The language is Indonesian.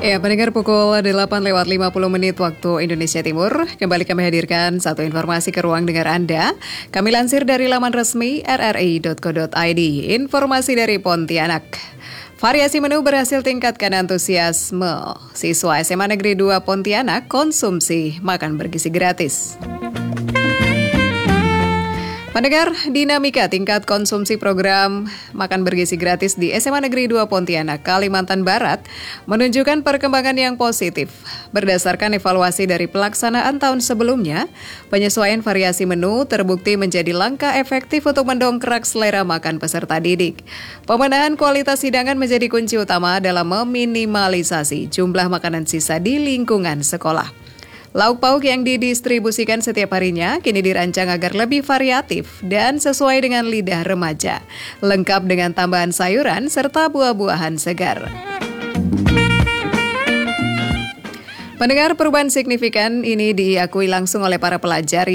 Ya, pendengar pukul 8:50 waktu Indonesia Timur. Kembali kami hadirkan satu informasi ke ruang dengar Anda. Kami lansir dari laman resmi rri.co.id. Informasi dari Pontianak. Variasi menu berhasil tingkatkan antusiasme. Siswa SMA Negeri 2 Pontianak konsumsi makan bergizi gratis. Pendengar, dinamika tingkat konsumsi program makan bergizi gratis di SMA Negeri 2 Pontianak, Kalimantan Barat menunjukkan perkembangan yang positif. Berdasarkan evaluasi dari pelaksanaan tahun sebelumnya, penyesuaian variasi menu terbukti menjadi langkah efektif untuk mendongkrak selera makan peserta didik. Pemenahan kualitas hidangan menjadi kunci utama dalam meminimalisasi jumlah makanan sisa di lingkungan sekolah. Lauk pauk yang didistribusikan setiap harinya kini dirancang agar lebih variatif dan sesuai dengan lidah remaja, lengkap dengan tambahan sayuran serta buah-buahan segar. Pendengar, perubahan signifikan ini diakui langsung oleh para pelajar